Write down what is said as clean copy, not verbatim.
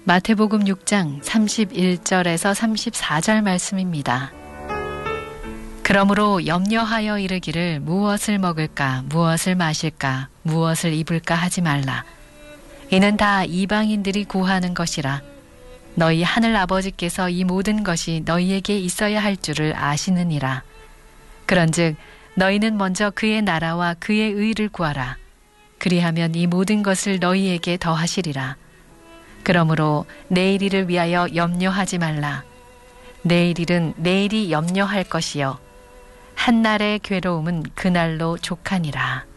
마태복음 6장 31절에서 34절 말씀입니다. 그러므로 염려하여 이르기를 무엇을 먹을까, 무엇을 마실까, 무엇을 입을까 하지 말라. 이는 다 이방인들이 구하는 것이라. 너희 하늘 아버지께서 이 모든 것이 너희에게 있어야 할 줄을 아시느니라. 그런즉 너희는 먼저 그의 나라와 그의 의를 구하라. 그리하면 이 모든 것을 너희에게 더하시리라. 그러므로 내일 일을 위하여 염려하지 말라. 내일 일은 내일이 염려할 것이요 한날의 괴로움은 그날로 족하니라.